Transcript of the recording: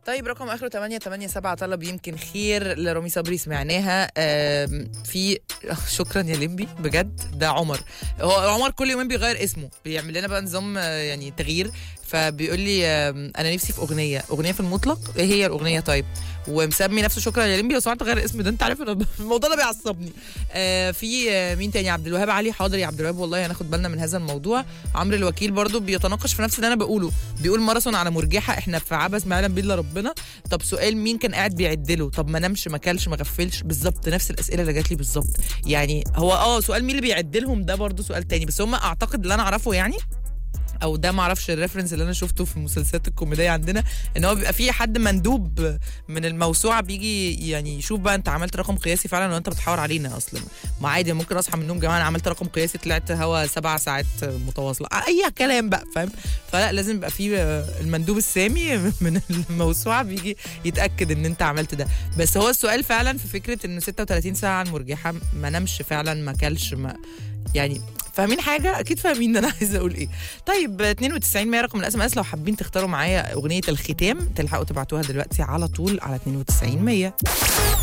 طيب رقم اخره 887 طلب يمكن خير لرامي صبري سمعناها. في شكرا يا لمبي بجد. ده عمر، هو عمر كل يومين بيغير اسمه، بيعمل لنا بقى نظام يعني تغيير. فبيقول لي انا نفسي في اغنيه في المطلق. ايه هي الاغنيه طيب؟ ومسمي نفسه شكرا يا لمبي. لو سمعت غير اسم ده انت عارف الموضوع ده بيعصبني. في مين تاني؟ عبد الوهاب علي. حاضر يا عبد الوهاب والله هناخد بالنا من هذا الموضوع. عمرو الوكيل برضو بيتناقش في نفس اللي انا بقوله، بيقول ماراثون على مرجحه، احنا في عبث ما يعلم بالله ربنا. طب سؤال، مين كان قاعد بيعدله؟ طب ما نمش ما كلش ما غفلش. بالظبط نفس الاسئله اللي جات لي بالظبط. يعني هو سؤال مين اللي بيعدلهم ده برضو سؤال تاني، بس هم اعتقد اللي انا اعرفه يعني، او ده ما اعرفش الريفرنس اللي انا شفته في المسلسلات الكوميديه عندنا، ان هو بيبقى في حد مندوب من الموسوعه بيجي يعني يشوف بقى انت عملت رقم قياسي فعلا ولا انت بتحاور علينا اصلا. ما عادي ممكن اصحى من النوم جماعه انا عملت رقم قياسي طلعت هوا 7 ساعات متواصله، اي كلام بقى فاهم. فلا لازم يبقى في المندوب السامي من الموسوعه بيجي يتاكد ان انت عملت ده. بس هو السؤال فعلا في فكره انه 36 ساعه المرجحه، ما نمش فعلا ما كلش ما يعني فاهمين حاجه؟ اكيد فاهمين انا عايزه اقول ايه. طيب 92 100 رقم الاس ام اس لو حابين تختاروا معايا اغنيه الختام تلحقوا تبعتوها دلوقتي على طول على 92 100.